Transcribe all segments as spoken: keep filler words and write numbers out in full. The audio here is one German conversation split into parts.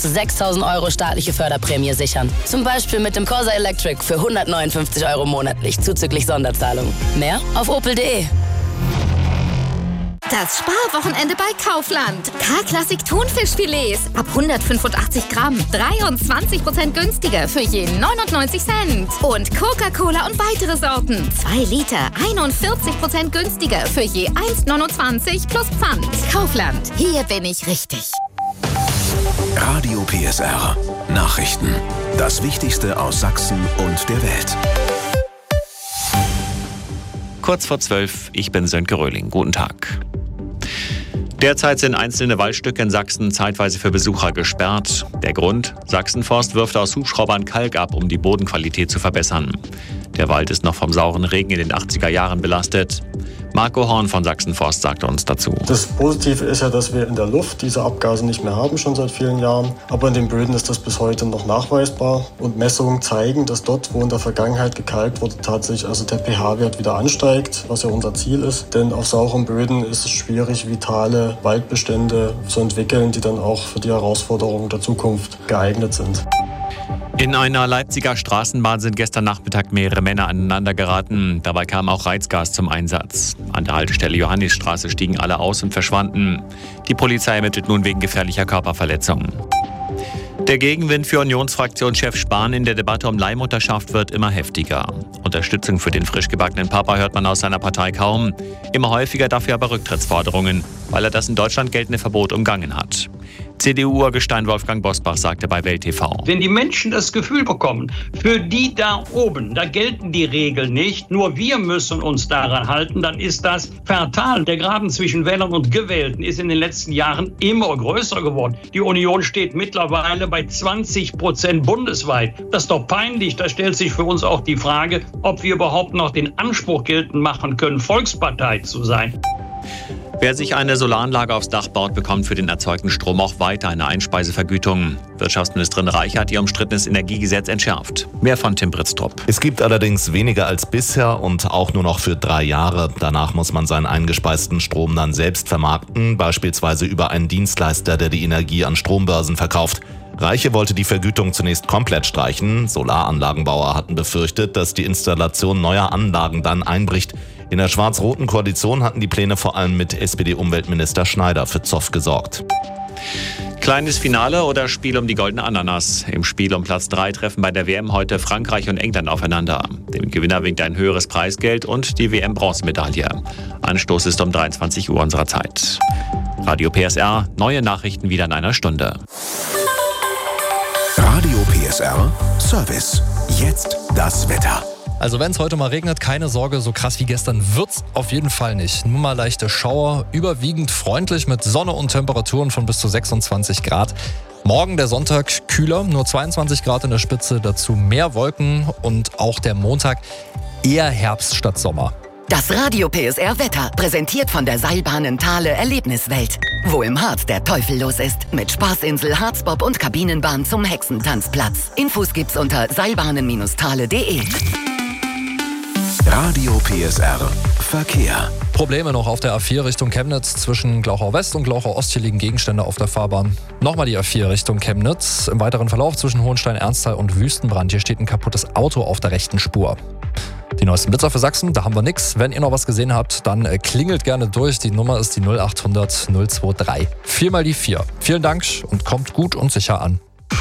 zu sechstausend Euro staatliche Förderprämie sichern. Zum Beispiel mit dem Corsa Electric für hundertneunundfünfzig Euro monatlich zuzüglich Sonderzahlung. Mehr auf opel punkt de. Das Sparwochenende bei Kaufland. K-Klassik Thunfischfilets ab hundertfünfundachtzig Gramm. dreiundzwanzig Prozent günstiger für je neunundneunzig Cent. Und Coca-Cola und weitere Sorten. zwei Liter, einundvierzig Prozent günstiger für je eins neunundzwanzig plus Pfand. Kaufland, hier bin ich richtig. Radio P S R. Nachrichten. Das Wichtigste aus Sachsen und der Welt. Kurz vor zwölf, ich bin Sönke Röhling. Guten Tag. Derzeit sind einzelne Waldstücke in Sachsen zeitweise für Besucher gesperrt. Der Grund? Sachsenforst wirft aus Hubschraubern Kalk ab, um die Bodenqualität zu verbessern. Der Wald ist noch vom sauren Regen in den achtziger Jahren belastet. Marco Horn von Sachsenforst sagt uns dazu. Das Positive ist ja, dass wir in der Luft diese Abgase nicht mehr haben, schon seit vielen Jahren. Aber in den Böden ist das bis heute noch nachweisbar. Und Messungen zeigen, dass dort, wo in der Vergangenheit gekalkt wurde, tatsächlich also der pH-Wert wieder ansteigt, was ja unser Ziel ist. Denn auf sauren Böden ist es schwierig, vitale Waldbestände zu entwickeln, die dann auch für die Herausforderungen der Zukunft geeignet sind. In einer Leipziger Straßenbahn sind gestern Nachmittag mehrere Männer aneinander geraten. Dabei kam auch Reizgas zum Einsatz. An der Haltestelle Johannisstraße stiegen alle aus und verschwanden. Die Polizei ermittelt nun wegen gefährlicher Körperverletzung. Der Gegenwind für Unionsfraktionschef Spahn in der Debatte um Leihmutterschaft wird immer heftiger. Unterstützung für den frisch gebackenen Papa hört man aus seiner Partei kaum. Immer häufiger dafür aber Rücktrittsforderungen, weil er das in Deutschland geltende Verbot umgangen hat. C D U-Urgestein Wolfgang Bosbach sagte bei Welt T V. Wenn die Menschen das Gefühl bekommen, für die da oben, da gelten die Regeln nicht, nur wir müssen uns daran halten, dann ist das fatal. Der Graben zwischen Wählern und Gewählten ist in den letzten Jahren immer größer geworden. Die Union steht mittlerweile bei zwanzig Prozent bundesweit. Das ist doch peinlich. Da stellt sich für uns auch die Frage, ob wir überhaupt noch den Anspruch geltend machen können, Volkspartei zu sein. Wer sich eine Solaranlage aufs Dach baut, bekommt für den erzeugten Strom auch weiter eine Einspeisevergütung. Wirtschaftsministerin Reich hat ihr umstrittenes Energiegesetz entschärft. Mehr von Tim Britztrup. Es gibt allerdings weniger als bisher und auch nur noch für drei Jahre. Danach muss man seinen eingespeisten Strom dann selbst vermarkten, beispielsweise über einen Dienstleister, der die Energie an Strombörsen verkauft. Reiche wollte die Vergütung zunächst komplett streichen. Solaranlagenbauer hatten befürchtet, dass die Installation neuer Anlagen dann einbricht. In der schwarz-roten Koalition hatten die Pläne vor allem mit S P D-Umweltminister Schneider für Zoff gesorgt. Kleines Finale oder Spiel um die goldene Ananas. Im Spiel um Platz drei treffen bei der W M heute Frankreich und England aufeinander. Dem Gewinner winkt ein höheres Preisgeld und die W M-Bronzemedaille. Anstoß ist um dreiundzwanzig Uhr unserer Zeit. Radio P S R, neue Nachrichten wieder in einer Stunde. Radio P S R Service. Jetzt das Wetter. Also wenn es heute mal regnet, keine Sorge, so krass wie gestern wird's auf jeden Fall nicht. Nur mal leichte Schauer, überwiegend freundlich mit Sonne und Temperaturen von bis zu sechsundzwanzig Grad. Morgen der Sonntag kühler, nur zweiundzwanzig Grad in der Spitze, dazu mehr Wolken und auch der Montag eher Herbst statt Sommer. Das Radio P S R Wetter, präsentiert von der Seilbahnen Thale Erlebniswelt. Wo im Harz der Teufel los ist. Mit Spaßinsel, Harzbob und Kabinenbahn zum Hexentanzplatz. Infos gibt's unter seilbahnen Thale punkt de. Radio P S R Verkehr. Probleme noch auf der A vier Richtung Chemnitz. Zwischen Glauchau West und Glauchau Ost hier liegen Gegenstände auf der Fahrbahn. Nochmal die A vier Richtung Chemnitz. Im weiteren Verlauf zwischen Hohenstein-Ernsthal und Wüstenbrand. Hier steht ein kaputtes Auto auf der rechten Spur. Die neuesten Blitzer für Sachsen, da haben wir nix. Wenn ihr noch was gesehen habt, dann klingelt gerne durch. Die Nummer ist die null achthundert null drei. Viermal die vier. Vielen Dank und kommt gut und sicher an.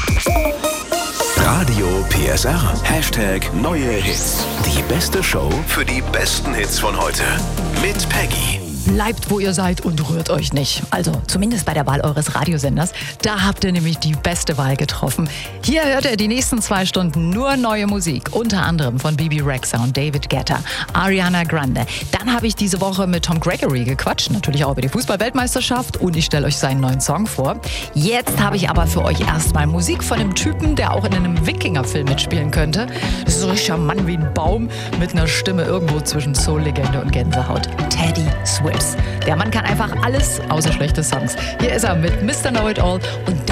Radio P S R. Hashtag neue Hits. Die beste Show für die besten Hits von heute. Mit Peggy. Bleibt, wo ihr seid und rührt euch nicht. Also zumindest bei der Wahl eures Radiosenders. Da habt ihr nämlich die beste Wahl getroffen. Hier hört ihr die nächsten zwei Stunden nur neue Musik. Unter anderem von Bibi Rexha und David Guetta, Ariana Grande. Dann habe ich diese Woche mit Tom Gregory gequatscht. Natürlich auch über die Fußball-Weltmeisterschaft. Und ich stelle euch seinen neuen Song vor. Jetzt habe ich aber für euch erstmal Musik von einem Typen, der auch in einem Wikinger-Film mitspielen könnte. Das ist so ein richtiger Mann wie ein Baum mit einer Stimme irgendwo zwischen Soul-Legende und Gänsehaut. Teddy Swims. Der Mann kann einfach alles außer schlechte Songs. Hier ist er mit Mister Know It All und